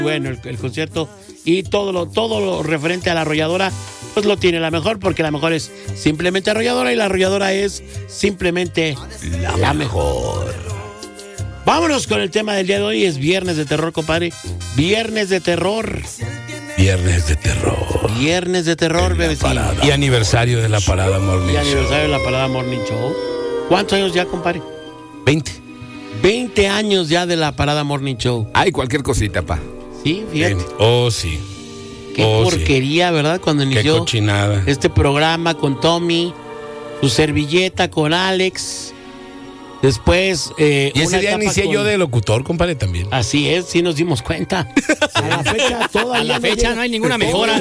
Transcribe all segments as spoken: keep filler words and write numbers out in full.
Bueno, el, el concierto y todo lo, todo lo referente a la arrolladora, pues lo tiene la mejor, porque la mejor es simplemente arrolladora y la arrolladora es simplemente la, la mejor. Vámonos con el tema del día de hoy, es Viernes de Terror, compadre. Viernes de Terror. Viernes de Terror. Viernes de Terror, bebecito. Y aniversario de la Parada Morning Y Show. aniversario de la Parada Morning Show. ¿Cuántos años ya, compadre? veinte. veinte años ya de la Parada Morning Show. Ay, cualquier cosita, pa. Sí, fíjate. veinte. Oh, sí. Qué Oh, porquería, sí. ¿Verdad? Cuando Qué inició cochinada. este programa con Tommy, su servilleta con Alex. Después. Eh, Y ese una día etapa inicié con... yo de locutor, compadre, también. Así es, sí nos dimos cuenta. A la fecha, todavía A la fecha llega- no hay ninguna mejora.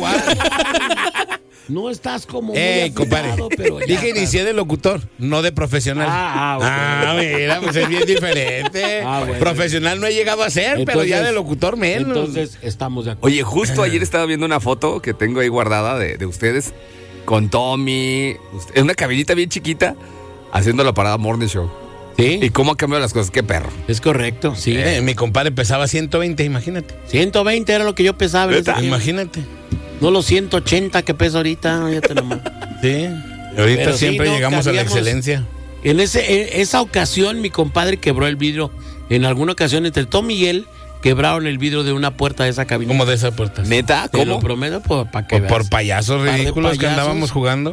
No estás como. Ey, muy compadre. afilado, pero ya Dije estás. inicié de locutor, no de profesional. Ah, ah, ok. Ah, mira, pues es bien diferente. Ah, bueno. Profesional no he llegado a ser, pero ya Entonces- de locutor menos. Entonces, estamos de acuerdo. Oye, justo ayer estaba viendo una foto que tengo ahí guardada de, de ustedes con Tommy, usted- en una cabinita bien chiquita, haciendo la Parada Morning Show. Sí, ¿Y cómo han cambiado las cosas? Qué perro. es correcto, sí. Eh, mi compadre pesaba ciento veinte, imagínate. ciento veinte era lo que yo pesaba. en ese tiempo. Imagínate. No los ciento ochenta que pesa ahorita, fíjate nomás. Sí. Ahorita Pero sí, siempre no, llegamos a la cabíamos- excelencia. En ese, en esa ocasión, mi compadre quebró el vidrio. En alguna ocasión, entre Tom y él, quebraron el vidrio de una puerta de esa cabina. Como de esa puerta. ¿Neta? Te lo ¿Cómo? prometo, pues, para que O veas. por payasos Par de ridículos que payasos. andábamos jugando.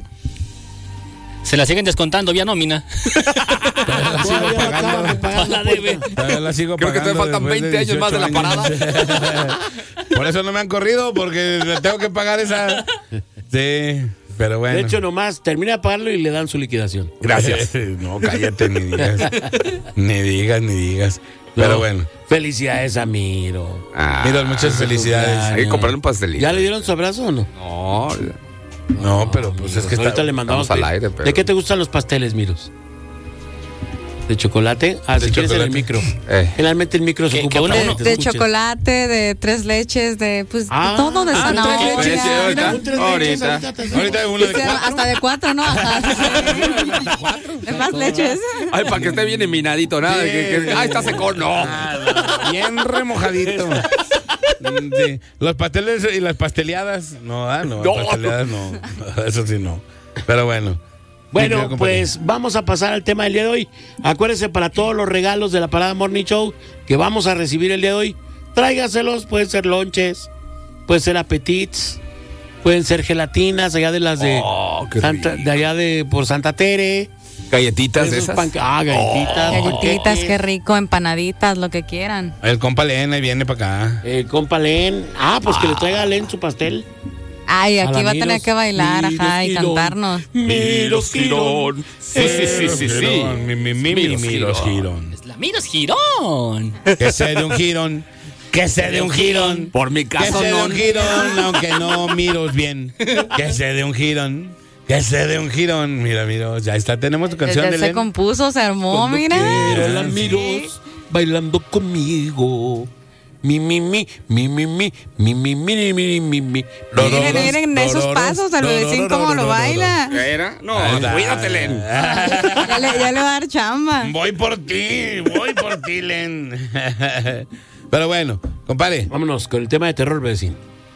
Se la siguen descontando vía nómina. Todavía la sigo Todavía no acaban de pagando. pagar la La debe. puerta. Todavía la sigo Creo que pagando todavía faltan después veinte años más de la dieciocho años. Por eso no me han corrido, porque le tengo que pagar esa. Sí, pero bueno. De hecho, nomás termina de pagarlo y le dan su liquidación. Gracias. No, cállate, ni digas. Ni digas, ni digas. Pero No, bueno. Felicidades a Miro. Ah, Mira, muchas felicidades. hay que comprarle un pastelito. ¿Ya le dieron su abrazo o no? No, No, pero pues es que Ahorita está. le mandamos. estamos al aire, pero- ¿De qué te gustan los pasteles, Miros? ¿De chocolate? Ah, De si quieres en el chocolate. micro. Eh. Generalmente el micro se Que- ocupa que uno- para uno- que De, te de escuches. chocolate, de tres leches, de pues Ah, todo de ah, zanahoria. tres leches, Sí, mira, ahorita. un tres leches, Ahorita. ahorita te- Ahorita uno de Sí, cuatro. hasta de cuatro, ¿no? Ajá. De más leches. Ay, para que esté bien eminadito, nada. de que, que- ay, está seco. No. Ah, bien remojadito. Sí. Los pasteles y las pasteleadas. No, ah, no, No. las pasteleadas no. Eso sí no. Pero bueno. Bueno, Mi querido compadre. pues vamos a pasar al tema del día de hoy. Acuérdense, para todos los regalos de la Parada Morning Show que vamos a recibir el día de hoy, tráigaselos. Pueden ser lonches, pueden ser apetits, pueden ser gelatinas allá de las de Oh, qué Santa, rico. de allá de por Santa Tere. Galletitas de Esos esas. panca- ah, galletitas. Galletitas, panqueques. qué rico, empanaditas, lo que quieran. El compa Lena viene para acá. El compa Len. Ah, pues que le traiga a Len su pastel. Ay, A aquí la va a tener Miros, que bailar, Miros ajá, y Girón. cantarnos. Miros Girón. Sí, sí, sí, sí, sí. Girón, Mi, mi, mi, mi, Miros Miros Girón. Girón. Es la Miros Girón. Que se de un girón. Que se de un girón. Por mi Que caso, se de no. un girón, aunque no miros bien. Que se de un girón. Que se de un girón. Mira, mira, ya está. Tenemos tu canción Desde de se Len. compuso, se armó, Cuando mira. quiera la Sí. miros bailando conmigo. Mi, mi, mi, mi, mi, mi, mi, mi, mi, mi, mi, mi. Miren, miren esos pasos, el bebecín cómo lo baila. ¿Qué era? No, Ahí está. cuídate, Len. Ya le, ya le va a dar chamba. Voy por ti, voy por ti, Len. Pero bueno, compadre. Vámonos con el tema de terror, vecino.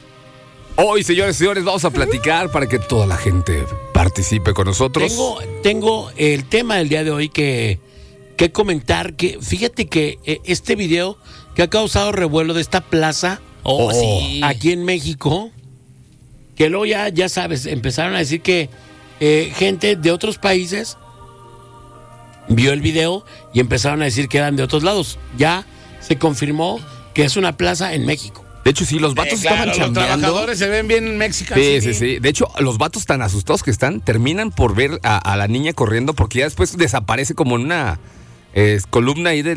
Hoy, señores y señores, vamos a platicar para que toda la gente participe con nosotros. Tengo, tengo el tema del día de hoy que, que comentar. Que fíjate que eh, este video que ha causado revuelo de esta plaza Oh, Oh. sí. aquí en México, que luego ya, ya sabes, empezaron a decir que eh, gente de otros países vio el video y empezaron a decir que eran de otros lados. Ya se confirmó que es una plaza en México. De hecho, sí, los vatos Eh, claro, estaban los chambeando. trabajadores se ven bien mexicanos. Sí, sí, sí. De hecho, los vatos tan asustados que están, terminan por ver a, a la niña corriendo porque ya después desaparece como en una eh, columna ahí de,